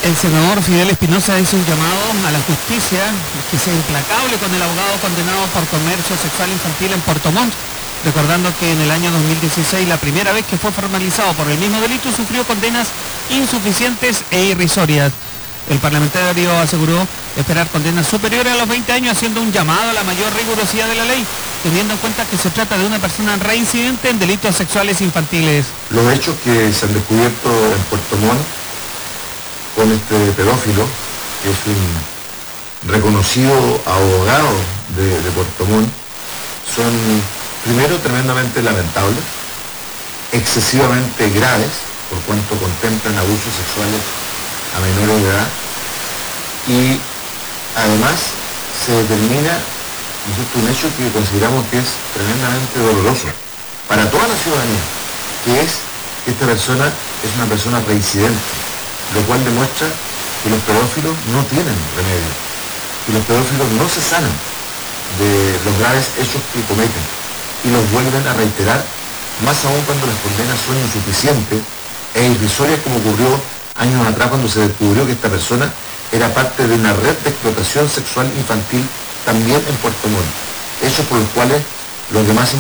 El senador Fidel Espinosa hizo un llamado a la justicia que sea implacable con el abogado condenado por comercio sexual infantil en Puerto Montt, recordando que en el año 2016, la primera vez que fue formalizado por el mismo delito, sufrió condenas insuficientes e irrisorias. El parlamentario aseguró esperar condenas superiores a los 20 años, haciendo un llamado a la mayor rigurosidad de la ley, teniendo en cuenta que se trata de una persona reincidente en delitos sexuales infantiles. Los hechos que se han descubierto en Puerto Montt con este pedófilo, que es un reconocido abogado de Puerto Montt, son primero tremendamente lamentables, excesivamente graves, por cuanto contemplan abusos sexuales a menores de edad, y además se determina un hecho que consideramos que es tremendamente doloroso para toda la ciudadanía, que es que esta persona es una persona reincidente, lo cual demuestra que los pedófilos no tienen remedio, que los pedófilos no se sanan de los graves hechos que cometen y los vuelven a reiterar, más aún cuando las condenas son insuficientes e irrisorias, como ocurrió años atrás cuando se descubrió que esta persona era parte de una red de explotación sexual infantil también en Puerto Montt, hechos por los cuales los demás